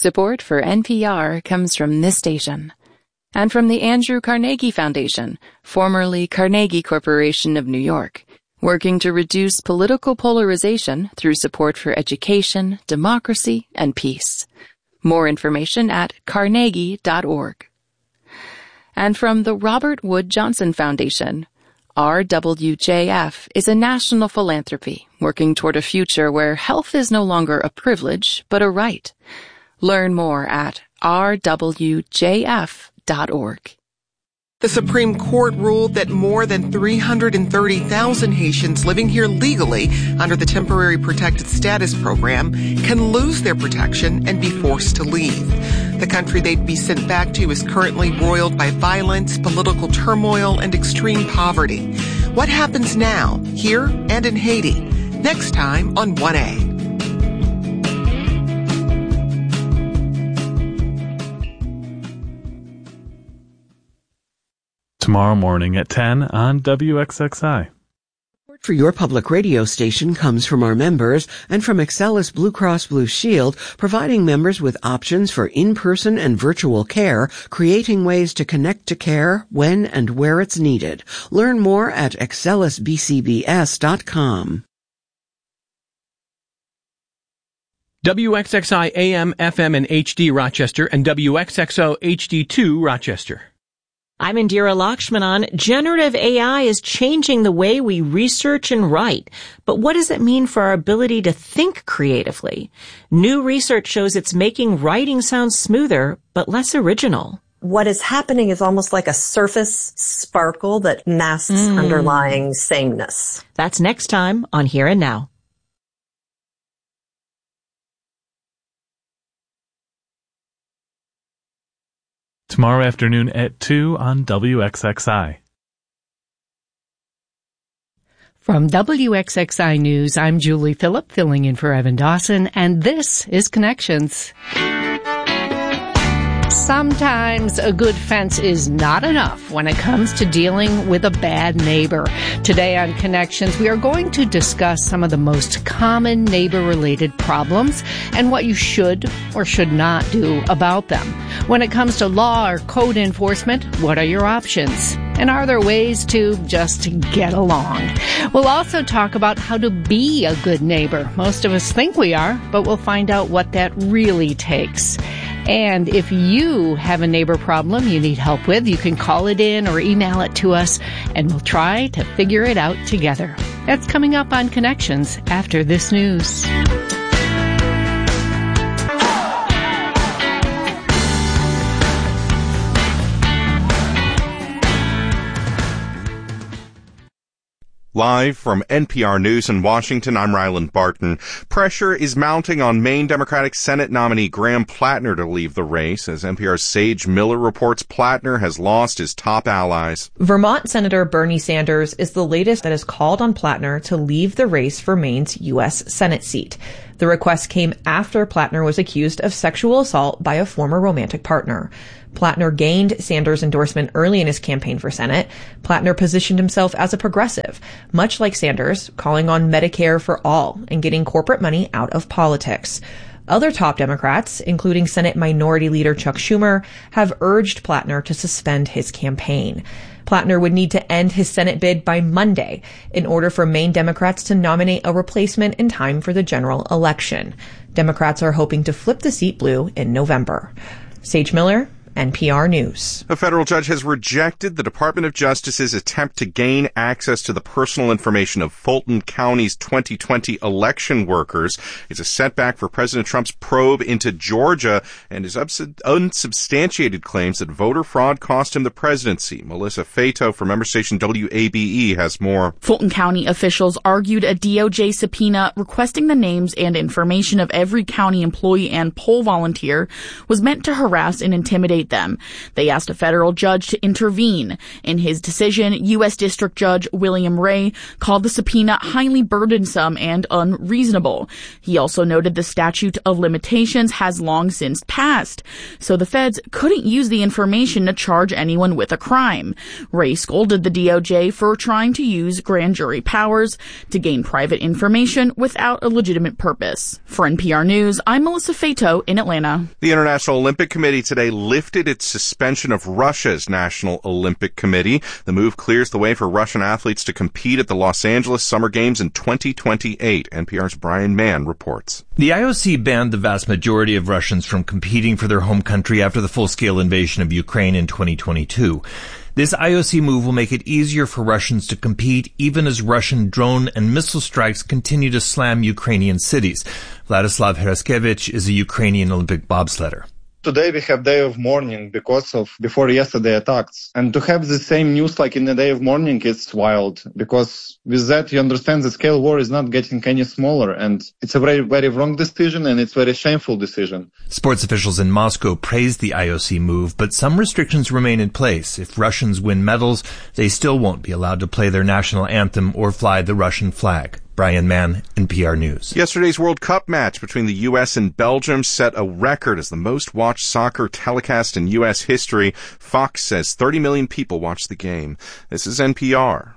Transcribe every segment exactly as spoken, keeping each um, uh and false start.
Support for N P R comes from this station and from the Andrew Carnegie Foundation, formerly Carnegie Corporation of New York, working to reduce political polarization through support for education, democracy, and peace. More information at carnegie dot org. And from the Robert Wood Johnson Foundation, R W J F is a national philanthropy working toward a future where health is no longer a privilege, but a right. Learn more at r w j f dot org. The Supreme Court ruled that more than three hundred thirty thousand Haitians living here legally under the Temporary Protected Status Program can lose their protection and be forced to leave. The country they'd be sent back to is currently roiled by violence, political turmoil, and extreme poverty. What happens now, here and in Haiti? Next time on one A. Tomorrow morning at ten on W X X I. Support for your public radio station comes from our members and from Excelis Blue Cross Blue Shield, providing members with options for in-person and virtual care, creating ways to connect to care when and where it's needed. Learn more at excelis b c b s dot com. W X X I A M, F M, and H D Rochester and W X X O H D two Rochester. I'm Indira Lakshmanan. Generative A I is changing the way we research and write. But what does it mean for our ability to think creatively? New research shows it's making writing sound smoother, but less original. What is happening is almost like a surface sparkle that masks mm. underlying sameness. That's next time on Here and Now. Tomorrow afternoon at two on W X X I. From W X X I News, I'm Julie Phillip, filling in for Evan Dawson, and this is Connections. Sometimes a good fence is not enough when it comes to dealing with a bad neighbor. Today on Connections, we are going to discuss some of the most common neighbor-related problems and what you should or should not do about them. When it comes to law or code enforcement, what are your options? And are there ways to just get along? We'll also talk about how to be a good neighbor. Most of us think we are, but we'll find out what that really takes. And if you have a neighbor problem you need help with, you can call it in or email it to us, and we'll try to figure it out together. That's coming up on Connections after this news. Live from N P R News in Washington, I'm Ryland Barton. Pressure is mounting on Maine Democratic Senate nominee Graham Plattner to leave the race. As N P R's Sage Miller reports, Plattner has lost his top allies. Vermont Senator Bernie Sanders is the latest that has called on Plattner to leave the race for Maine's U S Senate seat. The request came after Plattner was accused of sexual assault by a former romantic partner. Plattner gained Sanders' endorsement early in his campaign for Senate. Plattner positioned himself as a progressive, much like Sanders, calling on Medicare for all and getting corporate money out of politics. Other top Democrats, including Senate Minority Leader Chuck Schumer, have urged Plattner to suspend his campaign. Plattner would need to end his Senate bid by Monday in order for Maine Democrats to nominate a replacement in time for the general election. Democrats are hoping to flip the seat blue in November. Sage Miller, N P R News. A federal judge has rejected the Department of Justice's attempt to gain access to the personal information of Fulton County's twenty twenty election workers. It's a setback for President Trump's probe into Georgia and his unsubstantiated claims that voter fraud cost him the presidency. Melissa Fato from member station W A B E has more. Fulton County officials argued a D O J subpoena requesting the names and information of every county employee and poll volunteer was meant to harass and intimidate investigate them. They asked a federal judge to intervene. In his decision, U S District Judge William Ray called the subpoena highly burdensome and unreasonable. He also noted the statute of limitations has long since passed, so the feds couldn't use the information to charge anyone with a crime. Ray scolded the D O J for trying to use grand jury powers to gain private information without a legitimate purpose. For N P R News, I'm Melissa Fato in Atlanta. The International Olympic Committee today lifted its suspension of Russia's National Olympic Committee. The move clears the way for Russian athletes to compete at the Los Angeles Summer Games in twenty twenty-eight. N P R's Brian Mann reports. The I O C banned the vast majority of Russians from competing for their home country after the full-scale invasion of Ukraine in twenty twenty-two. This I O C move will make it easier for Russians to compete even as Russian drone and missile strikes continue to slam Ukrainian cities. Vladislav Heraskevich is a Ukrainian Olympic bobsledder. Today we have day of mourning because of before yesterday attacks. And to have the same news like in the day of mourning, it's wild. Because with that, you understand the scale war is not getting any smaller. And it's a very, very wrong decision and it's a very shameful decision. Sports officials in Moscow praised the I O C move, but some restrictions remain in place. If Russians win medals, they still won't be allowed to play their national anthem or fly the Russian flag. Brian Mann, N P R News. Yesterday's World Cup match between the U S and Belgium set a record as the most watched soccer telecast in U S history. Fox says thirty million people watched the game. This is N P R.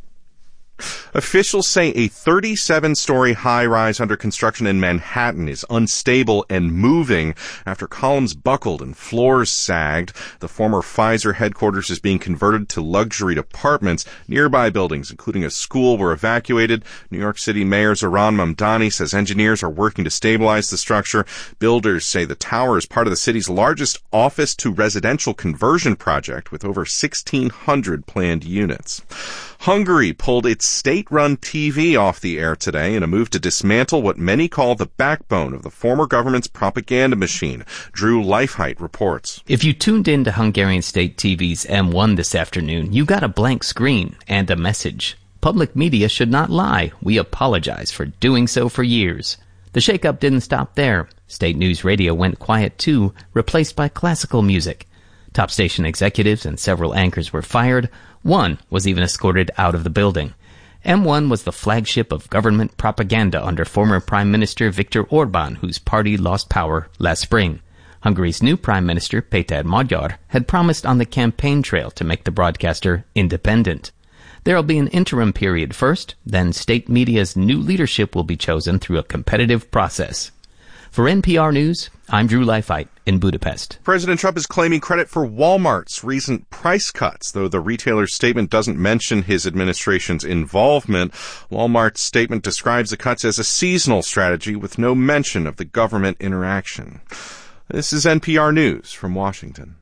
Officials say a thirty-seven story high-rise under construction in Manhattan is unstable and moving after columns buckled and floors sagged. The former Pfizer headquarters is being converted to luxury apartments. Nearby buildings, including a school, were evacuated. New York City Mayor Zohran Mamdani says engineers are working to stabilize the structure. Builders say the tower is part of the city's largest office-to-residential conversion project with over sixteen hundred planned units. Hungary pulled its state-run T V off the air today in a move to dismantle what many call the backbone of the former government's propaganda machine. Drew Leifheit reports. If you tuned in to Hungarian state T V's M one this afternoon, you got a blank screen and a message. Public media should not lie. We apologize for doing so for years. The shakeup didn't stop there. State News Radio went quiet too, replaced by classical music. Top station executives and several anchors were fired. One was even escorted out of the building. M one was the flagship of government propaganda under former Prime Minister Viktor Orban, whose party lost power last spring. Hungary's new Prime Minister, Péter Magyar, had promised on the campaign trail to make the broadcaster independent. There will be an interim period first, then state media's new leadership will be chosen through a competitive process. For N P R News, I'm Drew Leifheit in Budapest. President Trump is claiming credit for Walmart's recent price cuts, though the retailer's statement doesn't mention his administration's involvement. Walmart's statement describes the cuts as a seasonal strategy with no mention of the government interaction. This is N P R News from Washington.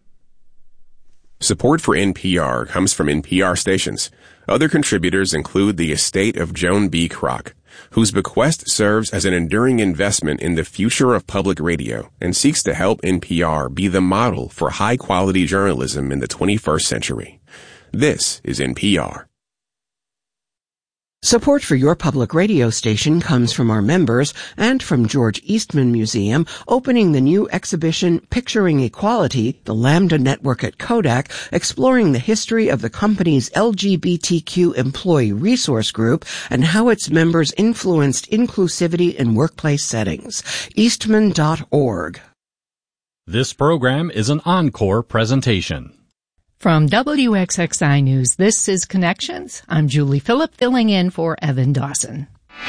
Support for N P R comes from N P R stations. Other contributors include the estate of Joan B. Kroc, whose bequest serves as an enduring investment in the future of public radio and seeks to help N P R be the model for high-quality journalism in the twenty-first century. This is N P R. Support for your public radio station comes from our members and from George Eastman Museum, opening the new exhibition Picturing Equality, the Lambda Network at Kodak, exploring the history of the company's L G B T Q employee resource group and how its members influenced inclusivity in workplace settings. Eastman dot org. This program is an encore presentation. From W X X I News, this is Connections. I'm Julie Phillip, filling in for Evan Dawson.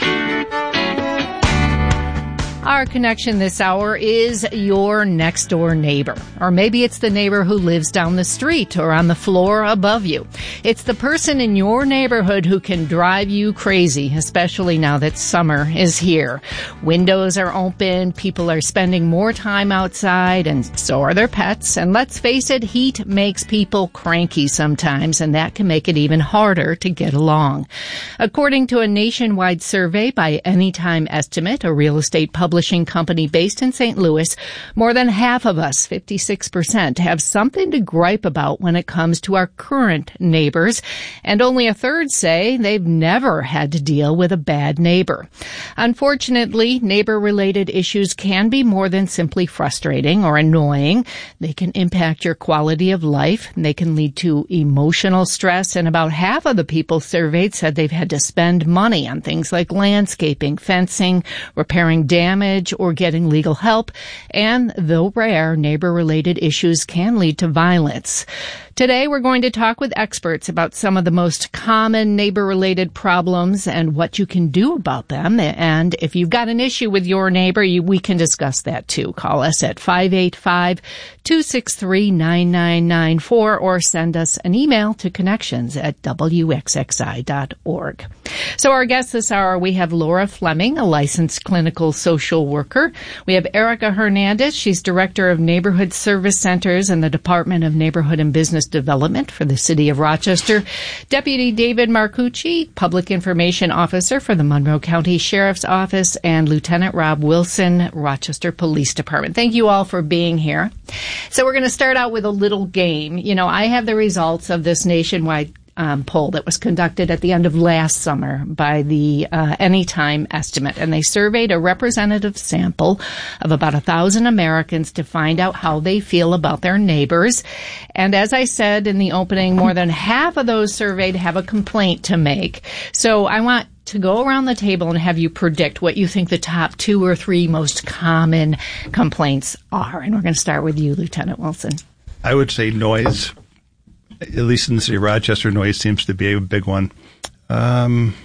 Our connection this hour is your next door neighbor. Or maybe it's the neighbor who lives down the street or on the floor above you. It's the person in your neighborhood who can drive you crazy, especially now that summer is here. Windows are open, people are spending more time outside, and so are their pets. And let's face it, heat makes people cranky sometimes, and that can make it even harder to get along. According to a nationwide survey by Anytime Estimate, a real estate publication, publishing company based in Saint Louis, more than half of us, fifty-six percent, have something to gripe about when it comes to our current neighbors, and only a third say they've never had to deal with a bad neighbor. Unfortunately, neighbor-related issues can be more than simply frustrating or annoying. They can impact your quality of life. They can lead to emotional stress, and about half of the people surveyed said they've had to spend money on things like landscaping, fencing, repairing damage, or getting legal help. And though rare, neighbor-related issues can lead to violence. Today, we're going to talk with experts about some of the most common neighbor-related problems and what you can do about them. And if you've got an issue with your neighbor, you, we can discuss that too. Call us at five eight five, two six three, nine nine nine four or send us an email to connections at w x x i dot org. So our guests this hour, we have Laura Fleming, a licensed clinical social worker. We have Erica Hernandez. She's Director of Neighborhood Service Centers in the Department of Neighborhood and Business Development for the City of Rochester. Deputy David Marcucci, Public Information Officer for the Monroe County Sheriff's Office, and Lieutenant Rob Wilson, Rochester Police Department. Thank you all for being here. So we're going to start out with a little game. You know, I have the results of this nationwide Um, poll that was conducted at the end of last summer by the uh, Anytime Estimate, and they surveyed a representative sample of about a thousand Americans to find out how they feel about their neighbors. And as I said in the opening, more than half of those surveyed have a complaint to make. So I want to go around the table and have you predict what you think the top two or three most common complaints are. And we're going to start with you, Lieutenant Wilson. I would say noise. At least in the city of Rochester, noise seems to be a big one. Um,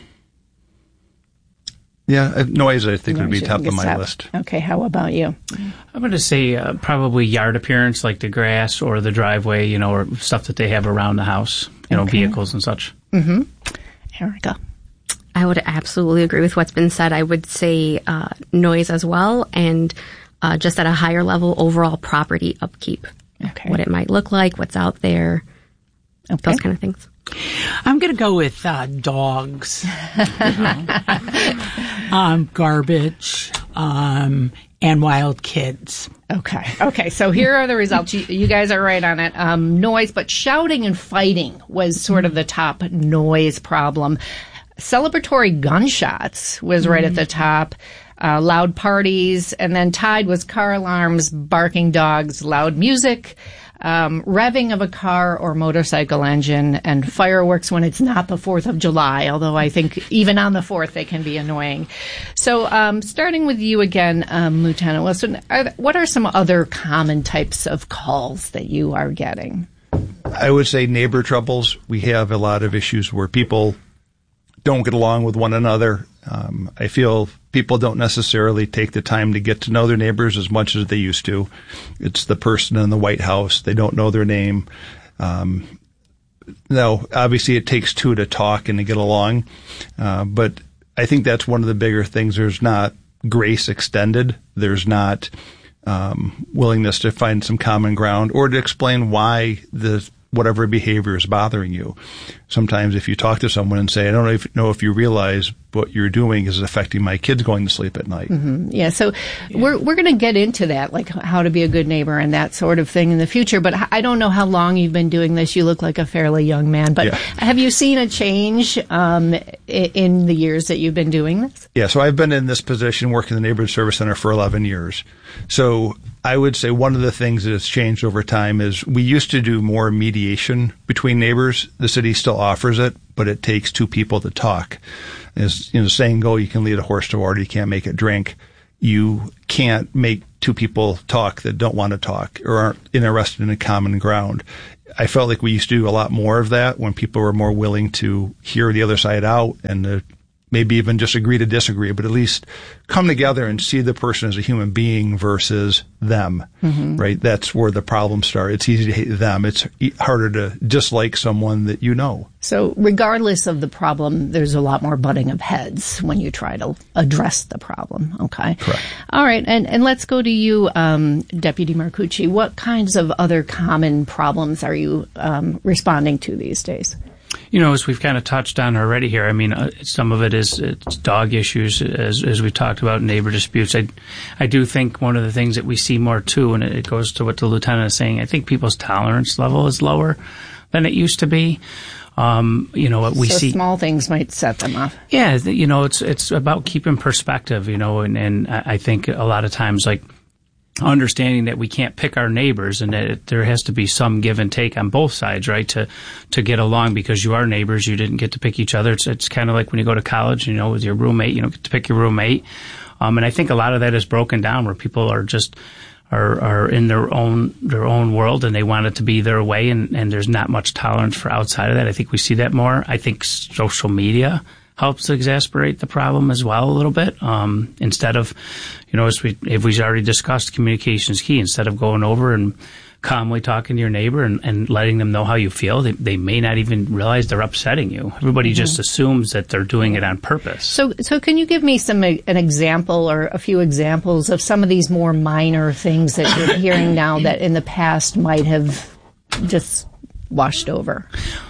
yeah, noise, I think, would be top of my list. Okay, how about you? I'm going to say uh, probably yard appearance, like the grass or the driveway, you know, or stuff that they have around the house, you know, Okay. vehicles and such. Mm-hmm. Erica? I would absolutely agree with what's been said. I would say uh, noise as well, and uh, just at a higher level, overall property upkeep. Okay. What it might look like, what's out there. Okay. Those kind of things. I'm going to go with uh, dogs, um, garbage, um, and wild kids. Okay. Okay. So here are the results. You, you guys are right on it. Um, noise, but shouting and fighting was sort of the top noise problem. Celebratory gunshots was right at the top. Uh, loud parties, and then tied was car alarms, barking dogs, loud music, um, revving of a car or motorcycle engine, and fireworks when it's not the fourth of July, although I think even on the fourth they can be annoying. So um, starting with you again, um, Lieutenant Wilson, are, what are some other common types of calls that you are getting? I would say neighbor troubles. We have a lot of issues where people don't get along with one another. Um, I feel people don't necessarily take the time to get to know their neighbors as much as they used to. It's the person in the White House. They don't know their name. Um, now, obviously, it takes two to talk and to get along. Uh, but I think that's one of the bigger things. There's not grace extended. There's not um, willingness to find some common ground or to explain why the whatever behavior is bothering you. Sometimes if you talk to someone and say, I don't know if, know if you realize what you're doing is affecting my kids going to sleep at night. Mm-hmm. Yeah, so yeah. we're we're going to get into that, like how to be a good neighbor and that sort of thing in the future. But I don't know how long you've been doing this. You look like a fairly young man. But yeah. Have you seen a change um, in the years that you've been doing this? Yeah, so I've been in this position working in the Neighborhood Service Center for eleven years. So I would say one of the things that has changed over time is we used to do more mediation between neighbors. The city still offers it, but it takes two people to talk. As you know, the saying go, you can lead a horse to water, you can't make it drink. You can't make two people talk that don't want to talk or aren't interested in a common ground. I felt like we used to do a lot more of that when people were more willing to hear the other side out and to maybe even just agree to disagree, but at least come together and see the person as a human being versus them, mm-hmm. right? That's where the problems start. It's easy to hate them. It's harder to dislike someone that you know. So regardless of the problem, there's a lot more butting of heads when you try to address the problem. Okay. Correct. All right. And, and let's go to you, um, Deputy Marcucci. What kinds of other common problems are you um, responding to these days? You know, as we've kind of touched on already here, I mean, uh, some of it is it's dog issues, as as we talked about, neighbor disputes. I, I do think one of the things that we see more too, and it goes to what the lieutenant is saying, I think people's tolerance level is lower than it used to be. Um, you know, we so see small things might set them off. Yeah, you know, it's it's about keeping perspective, you know, and, and I think a lot of times, like, understanding that we can't pick our neighbors and that it, there has to be some give and take on both sides, right, to to get along, because you are neighbors. You didn't get to pick each other. It's it's kind of like when you go to college, you know, with your roommate, you don't get to pick your roommate. Um, and I think a lot of that is broken down where people are just are are in their own their own world and they want it to be their way, and, and there's not much tolerance for outside of that. I think we see that more. I think social media helps exasperate the problem as well a little bit. Um, instead of, you know, as we, if we've already discussed, communication is key. Instead of going over and calmly talking to your neighbor and, and letting them know how you feel, they, they may not even realize they're upsetting you. Everybody mm-hmm. just assumes that they're doing it on purpose. So, so can you give me some an example or a few examples of some of these more minor things that you're hearing now that in the past might have just washed over?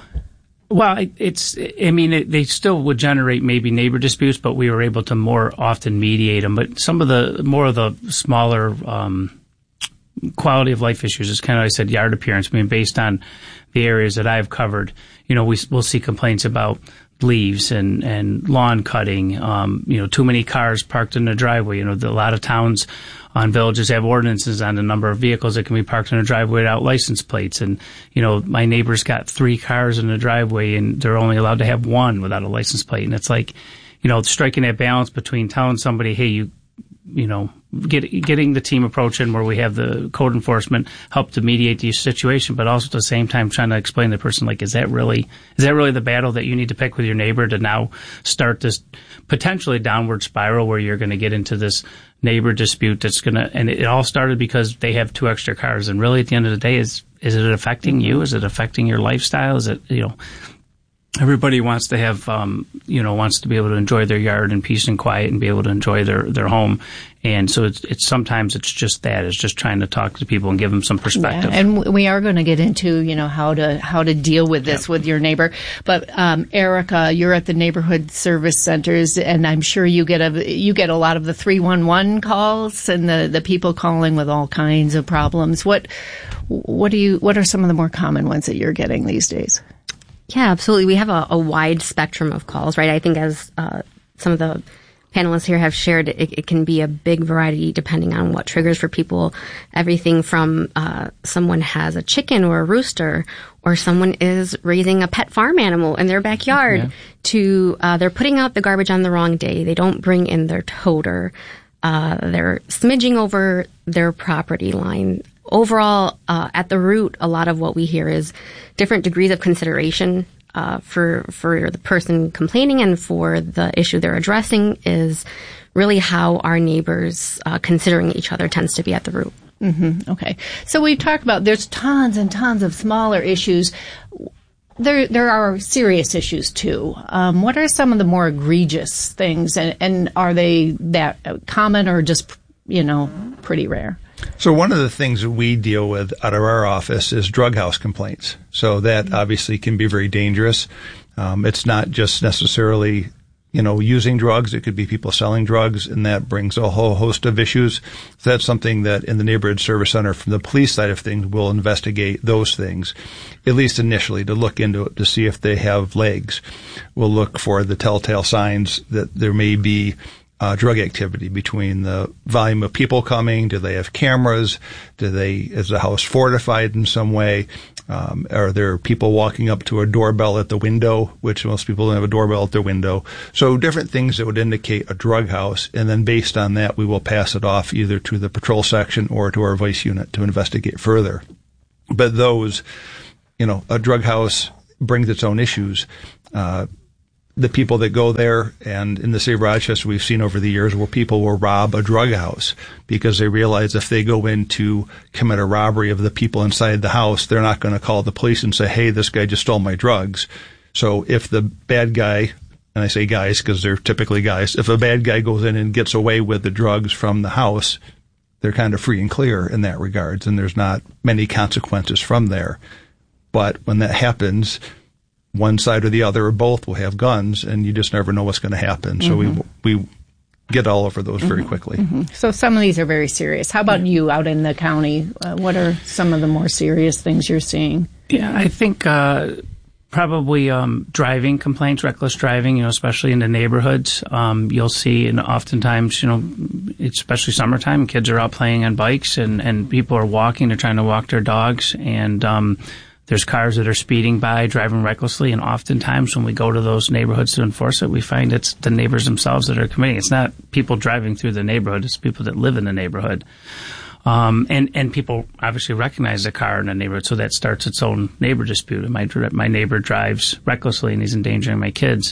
Well, it's, I mean, it, they still would generate maybe neighbor disputes, but we were able to more often mediate them. But some of the, more of the smaller, um, quality of life issues is kind of, I said, yard appearance. I mean, based on the areas that I've covered, you know, we, we'll see complaints about leaves and, and lawn cutting, um, you know, too many cars parked in the driveway. You know, the, a lot of towns on villages have ordinances on the number of vehicles that can be parked in a driveway without license plates. And, you know, my neighbor's got three cars in the driveway and they're only allowed to have one without a license plate. And it's like, you know, striking that balance between telling somebody, hey, you, you know, get, getting the team approach in where we have the code enforcement help to mediate the situation, but also at the same time trying to explain to the person, like, is that really, is that really the battle that you need to pick with your neighbor to now start this potentially downward spiral where you're going to get into this neighbor dispute that's going to, and it all started because they have two extra cars. And really at the end of the day, is, is it affecting you? Is it affecting your lifestyle? Is it, you know, everybody wants to have, um, you know, wants to be able to enjoy their yard in peace and quiet and be able to enjoy their, their home. And so it's, it's sometimes it's just that, it's just trying to talk to people and give them some perspective. Yeah, and we are going to get into, you know, how to, how to deal with this yeah. with your neighbor. But, um, Erica, you're at the neighborhood service centers and I'm sure you get a, you get a lot of the three one one calls and the, the people calling with all kinds of problems. What, what do you, what are some of the more common ones that you're getting these days? Yeah, absolutely. We have a, a wide spectrum of calls, right? I think as uh, some of the panelists here have shared, it, it can be a big variety depending on what triggers for people. Everything from uh, someone has a chicken or a rooster, or someone is raising a pet farm animal in their backyard, yeah. to uh, they're putting out the garbage on the wrong day. They don't bring in their toter. Uh, they're smidging over their property line. Overall, uh, at the root, a lot of what we hear is different degrees of consideration uh, for for the person complaining and for the issue they're addressing is really how our neighbors uh, considering each other tends to be at the root. Mm-hmm. Okay. So we've talked about there's tons and tons of smaller issues. There there are serious issues, too. Um, what are some of the more egregious things, and, and are they that common or just, you know, pretty rare? So one of the things that we deal with out of our office is drug house complaints. So that obviously can be very dangerous. Um, it's not just necessarily, you know, using drugs. It could be people selling drugs, and that brings a whole host of issues. So that's something that in the Neighborhood Service Center from the police side of things, we'll investigate those things, at least initially, to look into it to see if they have legs. We'll look for the telltale signs that there may be Uh, drug activity between the volume of people coming. Do they have cameras? Do they, is the house fortified in some way? Um, are there people walking up to a doorbell at the window, which most people don't have a doorbell at their window? So different things that would indicate a drug house. And then based on that, we will pass it off either to the patrol section or to our vice unit to investigate further. But those, you know, a drug house brings its own issues. Uh, The people that go there, and in the city of Rochester, we've seen over the years where people will rob a drug house because they realize if they go in to commit a robbery of the people inside the house, they're not going to call the police and say, hey, this guy just stole my drugs. So if the bad guy, and I say guys because they're typically guys, if a bad guy goes in and gets away with the drugs from the house, they're kind of free and clear in that regards, and there's not many consequences from there. But when that happens, one side or the other or both will have guns, and you just never know what's going to happen. So mm-hmm. we we get all over those very mm-hmm. quickly. Mm-hmm. So some of these are very serious. How about you out in the county? Uh, what are some of the more serious things you're seeing? Yeah, I think uh, probably um, driving complaints, reckless driving, you know, especially in the neighborhoods. Um, you'll see, and oftentimes, you know, especially summertime, kids are out playing on bikes and, and people are walking. They're trying to walk their dogs, and um, there's cars that are speeding by, driving recklessly, and oftentimes when we go to those neighborhoods to enforce it, we find it's the neighbors themselves that are committing. It's not people driving through the neighborhood, it's people that live in the neighborhood. Um, and, and people obviously recognize the car in the neighborhood, so that starts its own neighbor dispute. My, my neighbor drives recklessly and he's endangering my kids.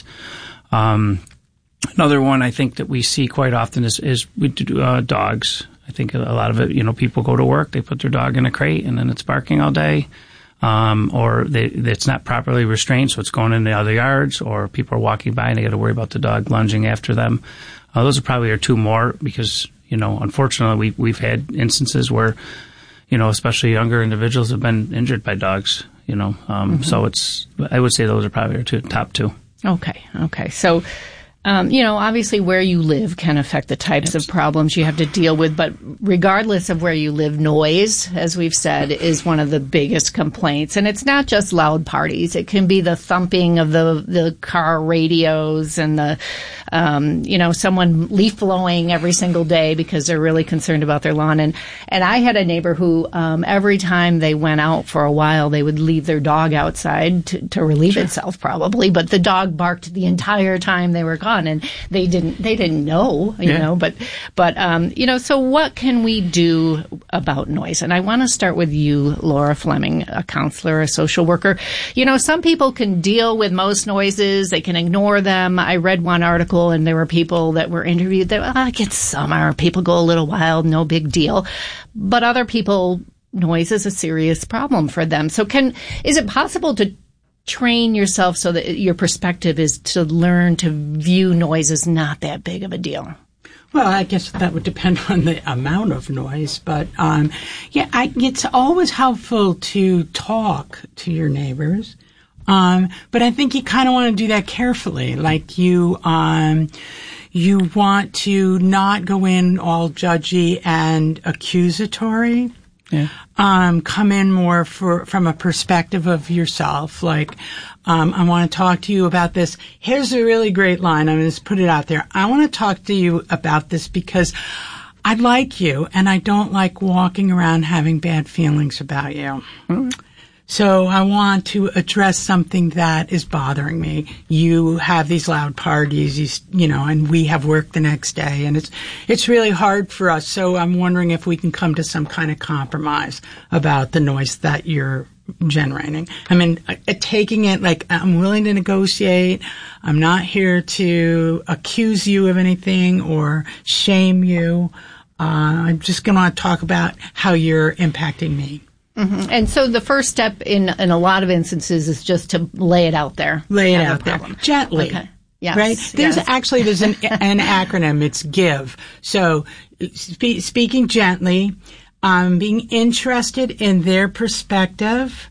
Um, another one I think that we see quite often is, is we do, uh, dogs. I think a lot of it, you know, people go to work, they put their dog in a crate and then it's barking all day. Um, or they, it's not properly restrained, so it's going in the other yards, or people are walking by and they got to worry about the dog lunging after them. Uh, those are probably are two more because, you know, unfortunately we, we've had instances where, you know, especially younger individuals have been injured by dogs, you know. Um, mm-hmm. So it's, I would say those are probably our two, top two. Okay. Okay. So, Um, you know, obviously where you live can affect the types of problems you have to deal with, but regardless of where you live, noise, as we've said, is one of the biggest complaints. And it's not just loud parties. It can be the thumping of the, the car radios and the, um, you know, someone leaf blowing every single day because they're really concerned about their lawn. And, and I had a neighbor who, um, every time they went out for a while, they would leave their dog outside to, to relieve sure. itself probably, but the dog barked the entire time they were gone. And they didn't, they didn't know, you yeah. know, but, but, um, you know, so what can we do about noise? And I want to start with you, Laura Fleming, a counselor, a social worker. You know, some people can deal with most noises. They can ignore them. I read one article and there were people that were interviewed that, well, I get summer. People go a little wild, no big deal. But other people, noise is a serious problem for them. So can, is it possible to train yourself so that your perspective is to learn to view noise as not that big of a deal? Well, I guess that would depend on the amount of noise, but um, yeah, I, it's always helpful to talk to your neighbors. Um, but I think you kind of want to do that carefully. Like you, um, you want to not go in all judgy and accusatory. Yeah. Um, come in more for, from a perspective of yourself. Like, um, I want to talk to you about this. Here's a really great line. I'm going to put it out there. I want to talk to you about this because I like you and I don't like walking around having bad feelings about you. Mm-hmm. So I want to address something that is bothering me. You have these loud parties, you, you know, and we have work the next day, and it's it's really hard for us. So I'm wondering if we can come to some kind of compromise about the noise that you're generating. I mean, uh, taking it like I'm willing to negotiate. I'm not here to accuse you of anything or shame you. Uh, I'm just going to talk about how you're impacting me. Mm-hmm. And so the first step in, in a lot of instances is just to lay it out there. Lay it out there. Gently. Okay. Yes. Right? There's yes. actually, there's an, an acronym. It's GIVE. So spe- speaking gently, um, being interested in their perspective,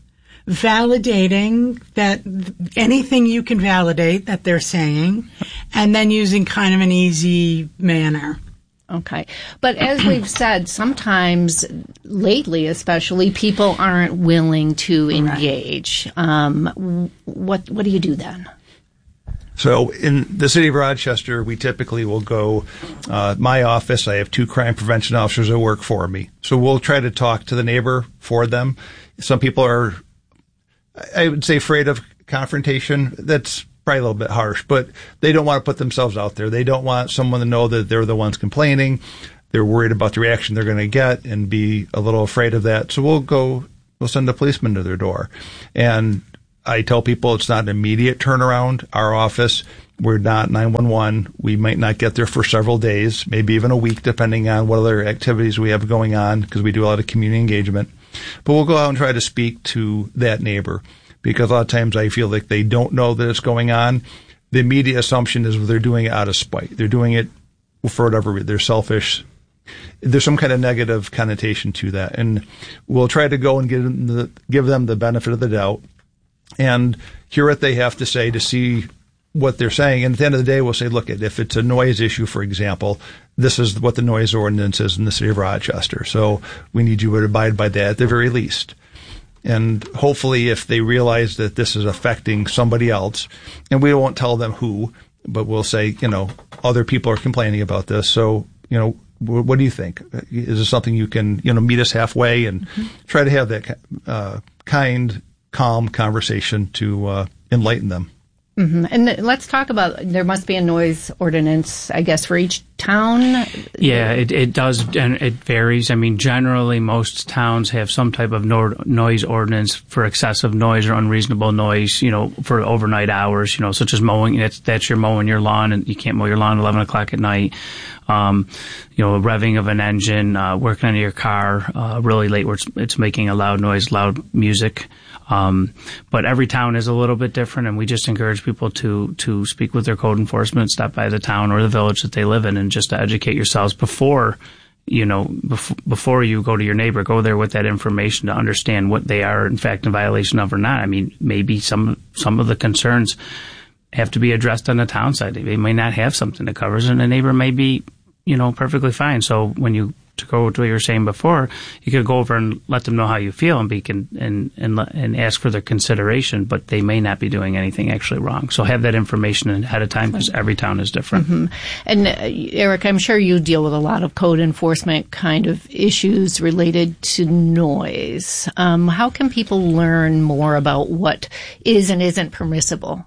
validating that anything you can validate that they're saying, and then using kind of an easy manner. Okay. But as we've said, sometimes lately especially, people aren't willing to engage. Right. Um, what, what do you do then? So in the city of Rochester, we typically will go, uh, my office, I have two crime prevention officers that work for me. So we'll try to talk to the neighbor for them. Some people are, I would say, afraid of confrontation. That's probably a little bit harsh, but they don't want to put themselves out there. They don't want someone to know that they're the ones complaining. They're worried about the reaction they're going to get and be a little afraid of that. So we'll go, we'll send a policeman to their door. And I tell people it's not an immediate turnaround. Our office, we're not nine one one. We might not get there for several days, maybe even a week, depending on what other activities we have going on, because we do a lot of community engagement. But we'll go out and try to speak to that neighbor, because a lot of times I feel like they don't know that it's going on. The immediate assumption is they're doing it out of spite. They're doing it for whatever reason. They're selfish. There's some kind of negative connotation to that. And we'll try to go and give them the, give them the benefit of the doubt. and hear what they have to say to see what they're saying. And at the end of the day, we'll say, look, if it's a noise issue, for example, this is what the noise ordinance is in the city of Rochester. So we need you to abide by that at the very least. And hopefully if they realize that this is affecting somebody else, and we won't tell them who, but we'll say, you know, other people are complaining about this. So, you know, w- what do you think? Is this something you can, you know, meet us halfway and mm-hmm. try to have that uh, kind, calm conversation to uh, enlighten them? Mm-hmm. And let's talk about, there must be a noise ordinance, I guess, for each town. Yeah, it, it does, and it varies. I mean, generally, most towns have some type of no, noise ordinance for excessive noise or unreasonable noise, you know, for overnight hours, you know, such as mowing. That's, that's your mowing your lawn, and you can't mow your lawn at eleven o'clock at night. Um, you know, revving of an engine, uh, working on your car, uh, really late where it's, it's making a loud noise, loud music. Um, but every town is a little bit different, and we just encourage people to, to speak with their code enforcement, stop by the town or the village that they live in, and just to educate yourselves before, you know, bef- before you go to your neighbor, go there with that information to understand what they are in fact in violation of or not. I mean, maybe some, some of the concerns have to be addressed on the town side. They may not have something that covers, and the neighbor may be, you know, perfectly fine. So when you, to go to what you were saying before, you could go over and let them know how you feel and be con- and and and ask for their consideration, but they may not be doing anything actually wrong. So have that information ahead of time, because every town is different. Mm-hmm. And uh, Eric, I'm sure you deal with a lot of code enforcement kind of issues related to noise. Um, how can people learn more about what is and isn't permissible?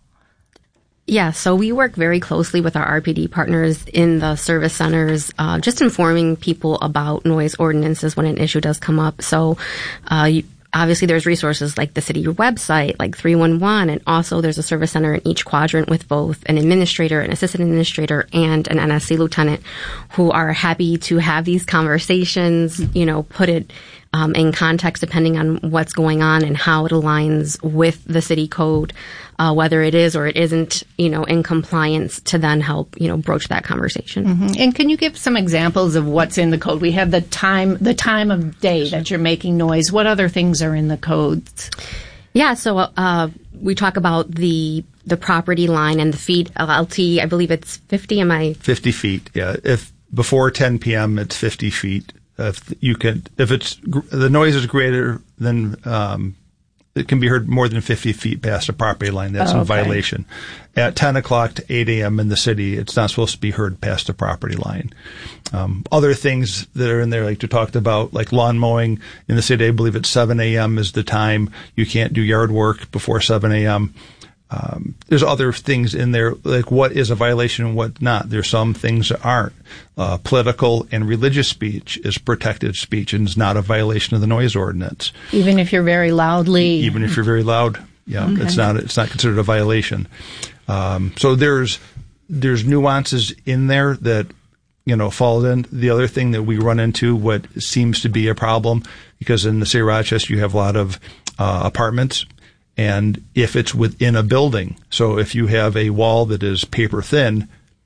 Yeah, so we work very closely with our R P D partners in the service centers, uh, just informing people about noise ordinances when an issue does come up. So, uh, you, obviously there's resources like the city website, like three one one, and also there's a service center in each quadrant with both an administrator, an assistant administrator, and an N S C lieutenant who are happy to have these conversations, you know, put it um, in context depending on what's going on and how it aligns with the city code. Uh, whether it is or it isn't, you know, in compliance, to then help, you know, broach that conversation. Mm-hmm. And can you give some examples of what's in the code? We have the time, the time of day that you're making noise. What other things are in the codes? Yeah, so uh, we talk about the the property line and the feet. L T, I believe it's fifty. Am I fifty feet? Yeah, if before ten p.m. it's fifty feet. If you can, if it's the noise is greater than. Um, It can be heard more than fifty feet past a property line. That's oh, in okay. violation. At ten o'clock to eight a.m. in the city, it's not supposed to be heard past the property line. Um, other things that are in there, like you talked about, like lawn mowing in the city, I believe it's seven a.m. is the time. You can't do yard work before seven a.m. Um, there's other things in there, like what is a violation and what not. There's some things that aren't. Uh, political and religious speech is protected speech and is not a violation of the noise ordinance. Even if you're very loudly. Even if you're very loud, yeah, okay. it's not it's not considered a violation. Um, so there's there's nuances in there that you know fall in. The other thing that we run into, what seems to be a problem, because in the city of Rochester you have a lot of uh, apartments. And if it's within a building, so if you have a wall that is paper thin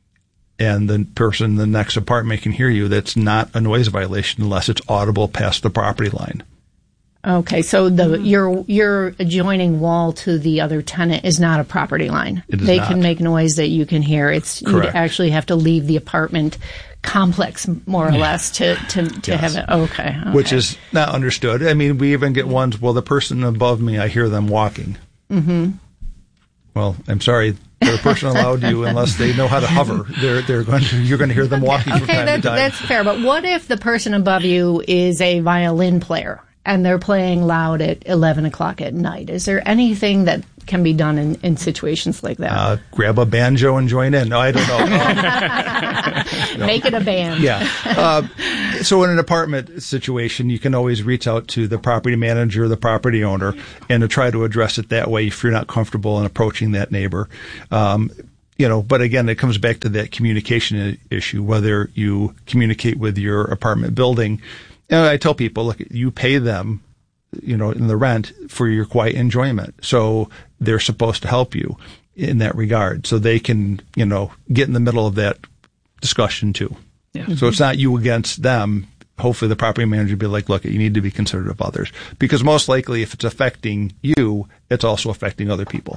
and the person in the next apartment can hear you, that's not a noise violation unless it's audible past the property line. Okay, so the your your adjoining wall to the other tenant is not a property line. It is they not. can make noise that you can hear. It's you actually have to leave the apartment complex more or less to to, to yes. have it. Okay, okay, which is not understood. I mean, we even get ones. Well, the person above me, I hear them walking. Mm-hmm. Well, I'm sorry. The person allowed you, unless they know how to hover, they're they're going to you're going to hear them walking okay, from time that, to time. That's fair. But what if the person above you is a violin player and they're playing loud at eleven o'clock at night? Is there anything that can be done in, in situations like that? Uh, grab a banjo and join in. No, I don't know. no. Make it a band. Yeah. Uh, so in an apartment situation, you can always reach out to the property manager, the property owner, and to try to address it that way if you're not comfortable in approaching that neighbor. Um, you know, but again, it comes back to that communication issue, whether you communicate with your apartment building. And I tell people, look, you pay them, you know, in the rent for your quiet enjoyment. So they're supposed to help you in that regard. So they can, you know, get in the middle of that discussion too. Yeah. So it's not you against them. hopefully the property manager would be like, look, you need to be considerate of others. Because most likely if it's affecting you, it's also affecting other people.